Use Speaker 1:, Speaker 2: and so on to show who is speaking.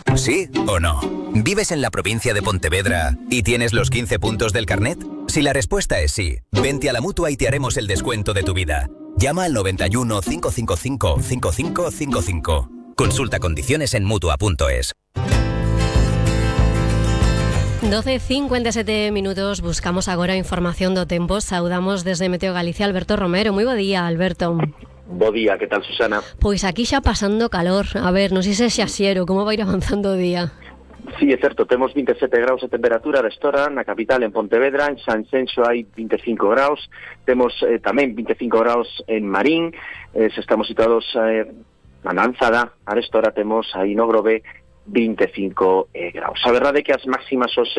Speaker 1: ¿Sí o no? ¿Vives en la provincia de Pontevedra y tienes los 15 puntos del carnet? Si la respuesta es sí, vente a la Mutua y te haremos el descuento de tu vida. Llama al 91 555 5555. Consulta condiciones en Mutua.es.
Speaker 2: 12:57 minutos, buscamos agora información do tempo. Saudamos desde Meteo Galicia Alberto Romero. Moi bo día, Alberto.
Speaker 3: Bo día, que tal, Susana?
Speaker 2: Pois aquí xa pasando calor. A ver, non sei se xa xiero, como vai ir avanzando o día?
Speaker 3: Sí, é certo, temos 27 graus de temperatura de estora na capital, en Pontevedra. En Sanxenxo hai 25 graus. Temos tamén 25 graus en Marín. Se estamos situados na Lanzada, a estora temos aí no Grove 25 graus. A verdade é que as máximas hoxe